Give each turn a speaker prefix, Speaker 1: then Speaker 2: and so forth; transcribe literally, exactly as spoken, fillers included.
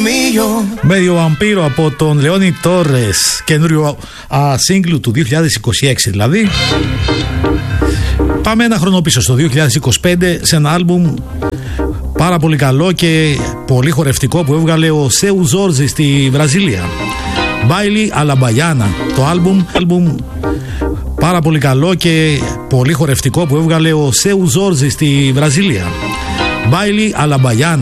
Speaker 1: Medio Vampiro από τον Λεόνι Τόρες, καινούριο σύγκλου του δύο χιλιάδες είκοσι έξι δηλαδή. Πάμε ένα χρόνο πίσω στο δύο χιλιάδες είκοσι πέντε σε ένα άλμπουμ πάρα πολύ καλό και πολύ χορευτικό που έβγαλε ο Σέου Ζόρζι στη Βραζιλία. Μπάιλι Αλαμπαγιάνα, το άλμπουμ, άλμπουμ πάρα πολύ καλό και πολύ χορευτικό που έβγαλε ο Σέου Ζόρζι στη Βραζιλία. Μπάιλι Αλαμπαγιάνα.